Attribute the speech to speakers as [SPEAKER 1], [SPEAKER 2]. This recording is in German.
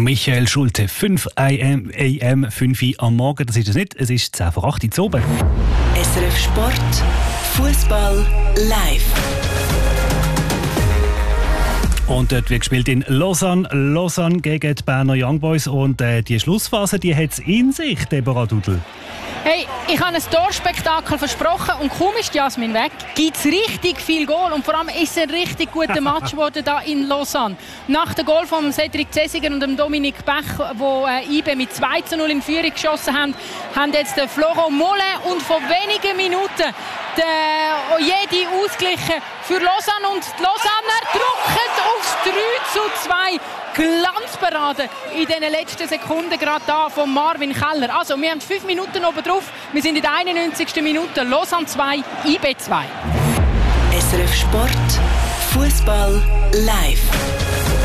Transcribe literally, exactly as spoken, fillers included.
[SPEAKER 1] Michael Schulte, fünf A M, fünf Uhr am Morgen, das ist es nicht, es ist zehn vor acht Uhr oben.
[SPEAKER 2] S R F Sport, Fußball live.
[SPEAKER 1] Und dort wird gespielt in Lausanne, Lausanne gegen die Berner Young Boys. Und äh, die Schlussphase, die hat es in sich, Deborah Dudel.
[SPEAKER 3] Hey, ich habe ein Torspektakel versprochen und kaum ist Jasmin weg, gibt es richtig viel Goal und vor allem ist es ein richtig guter Match geworden da in Lausanne. Nach dem Goal von Cedric Zesiger und dem Dominik Bech, wo äh, I B mit zwei zu null in Führung geschossen haben, haben jetzt der Floro Mollin und vor wenigen Minuten der Ojedi ausgeglichen für Lausanne und die Lausanner drücken aufs drei zu zwei. Glanzparade in den letzten Sekunden gerade da von Marvin Keller. Also, wir haben fünf Minuten oben drauf. Wir sind in der einundneunzigsten Minute. Lausanne zwei, I B zwei.
[SPEAKER 2] S R F Sport, Fußball live.